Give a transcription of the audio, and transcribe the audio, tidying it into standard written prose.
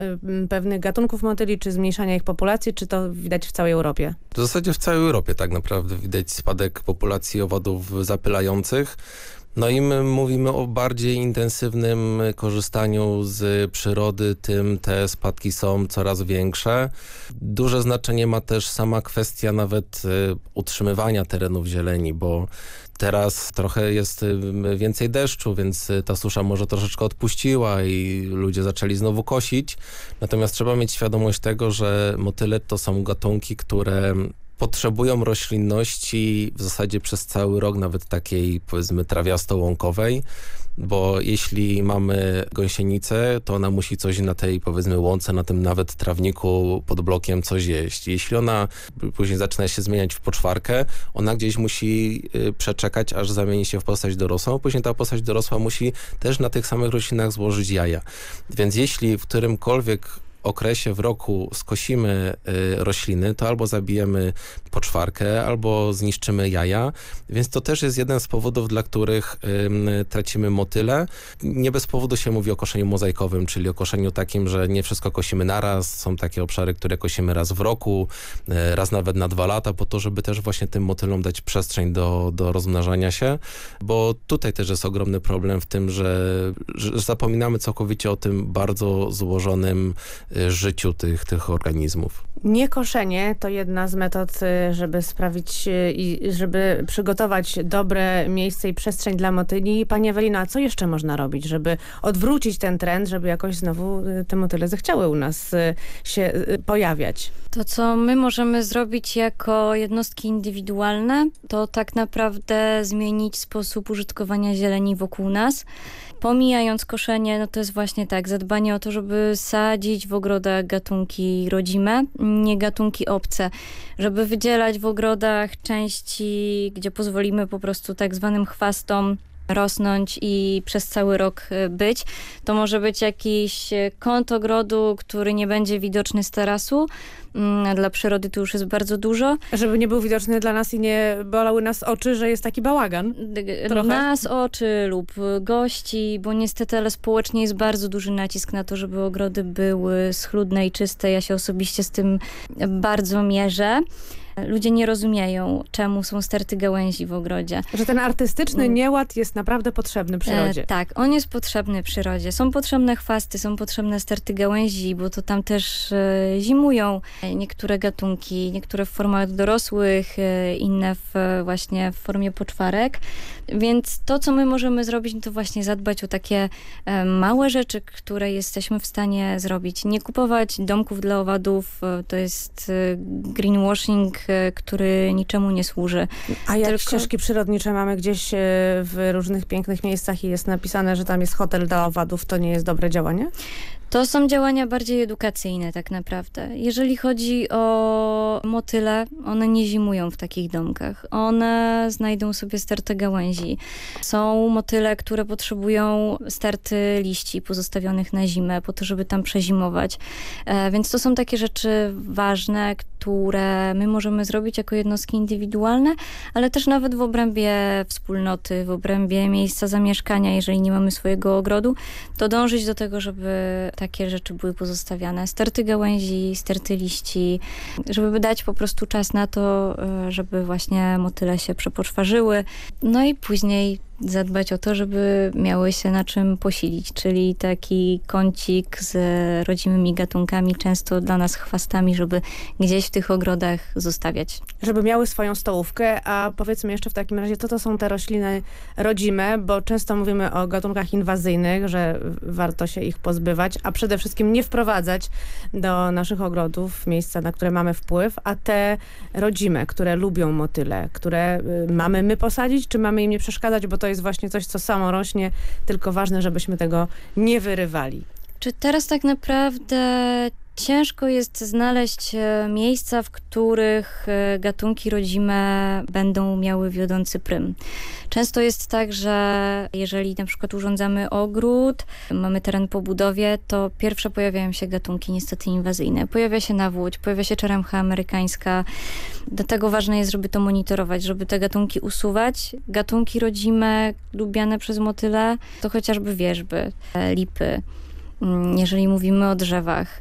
pewnych gatunków motyli, czy zmniejszania ich populacji, czy to widać w całej Europie? W zasadzie w całej Europie tak naprawdę widać spadek populacji owadów zapylających. No i my mówimy o bardziej intensywnym korzystaniu z przyrody, tym te spadki są coraz większe. Duże znaczenie ma też sama kwestia nawet utrzymywania terenów zieleni, bo teraz trochę jest więcej deszczu, więc ta susza może troszeczkę odpuściła i ludzie zaczęli znowu kosić. Natomiast trzeba mieć świadomość tego, że motyle to są gatunki, które potrzebują roślinności w zasadzie przez cały rok, nawet takiej powiedzmy trawiasto-łąkowej, bo jeśli mamy gąsienicę, to ona musi coś na tej powiedzmy łące, na tym nawet trawniku pod blokiem coś jeść. Jeśli ona później zaczyna się zmieniać w poczwarkę, ona gdzieś musi przeczekać, aż zamieni się w postać dorosłą, później ta postać dorosła musi też na tych samych roślinach złożyć jaja. Więc jeśli w którymkolwiek okresie w roku skosimy rośliny, to albo zabijemy poczwarkę, albo zniszczymy jaja, więc to też jest jeden z powodów, dla których tracimy motyle. Nie bez powodu się mówi o koszeniu mozaikowym, czyli o koszeniu takim, że nie wszystko kosimy naraz. Są takie obszary, które kosimy raz w roku, raz nawet na 2 lata, po to, żeby też właśnie tym motylom dać przestrzeń do rozmnażania się, bo tutaj też jest ogromny problem w tym, że zapominamy całkowicie o tym bardzo złożonym życiu tych organizmów. Niekoszenie to jedna z metod, żeby sprawić i żeby przygotować dobre miejsce i przestrzeń dla motyli. Pani Ewelino, a co jeszcze można robić, żeby odwrócić ten trend, żeby jakoś znowu te motyle zechciały u nas się pojawiać? To, co my możemy zrobić jako jednostki indywidualne, to tak naprawdę zmienić sposób użytkowania zieleni wokół nas. Pomijając koszenie, no to jest właśnie tak, zadbanie o to, żeby sadzić w ogrodach gatunki rodzime, nie gatunki obce, żeby wydzielać w ogrodach części, gdzie pozwolimy po prostu tak zwanym chwastom rosnąć i przez cały rok być. To może być jakiś kąt ogrodu, który nie będzie widoczny z tarasu. Dla przyrody to już jest bardzo dużo. Żeby nie był widoczny dla nas i nie bolały nas oczy, że jest taki bałagan. Trochę. Nas, oczy lub gości, bo niestety, ale społecznie jest bardzo duży nacisk na to, żeby ogrody były schludne i czyste. Ja się osobiście z tym bardzo mierzę. Ludzie nie rozumieją, czemu są sterty gałęzi w ogrodzie. Że ten artystyczny nieład jest naprawdę potrzebny przyrodzie. Tak, on jest potrzebny przyrodzie. Są potrzebne chwasty, są potrzebne sterty gałęzi, bo to tam też zimują niektóre gatunki, niektóre w formach dorosłych, inne właśnie w formie poczwarek. Więc to, co my możemy zrobić, to właśnie zadbać o takie małe rzeczy, które jesteśmy w stanie zrobić. Nie kupować domków dla owadów, to jest greenwashing, który niczemu nie służy. A jak ścieżki przyrodnicze mamy gdzieś w różnych pięknych miejscach i jest napisane, że tam jest hotel dla owadów, to nie jest dobre działanie? To są działania bardziej edukacyjne tak naprawdę. Jeżeli chodzi o motyle, one nie zimują w takich domkach. One znajdą sobie stertę gałęzi. Są motyle, które potrzebują sterty liści pozostawionych na zimę po to, żeby tam przezimować. Więc to są takie rzeczy ważne, które my możemy zrobić jako jednostki indywidualne, ale też nawet w obrębie wspólnoty, w obrębie miejsca zamieszkania, jeżeli nie mamy swojego ogrodu, to dążyć do tego, żeby takie rzeczy były pozostawiane. Sterty gałęzi, sterty liści, żeby dać po prostu czas na to, żeby właśnie motyle się przepoczwarzyły. No i później zadbać o to, żeby miały się na czym posilić, czyli taki kącik z rodzimymi gatunkami, często dla nas chwastami, żeby gdzieś w tych ogrodach zostawiać. Żeby miały swoją stołówkę, a powiedzmy jeszcze w takim razie, co to są te rośliny rodzime, bo często mówimy o gatunkach inwazyjnych, że warto się ich pozbywać, a przede wszystkim nie wprowadzać do naszych ogrodów, miejsca, na które mamy wpływ, a te rodzime, które lubią motyle, które mamy my posadzić, czy mamy im nie przeszkadzać, bo to jest właśnie coś, co samo rośnie, tylko ważne, żebyśmy tego nie wyrywali. Czy teraz tak naprawdę ciężko jest znaleźć miejsca, w których gatunki rodzime będą miały wiodący prym. Często jest tak, że jeżeli na przykład urządzamy ogród, mamy teren po budowie, to pierwsze pojawiają się gatunki niestety inwazyjne. Pojawia się nawódź, pojawia się czeremcha amerykańska. Dlatego ważne jest, żeby to monitorować, żeby te gatunki usuwać. Gatunki rodzime, lubiane przez motyle, to chociażby wierzby, lipy. Jeżeli mówimy o drzewach,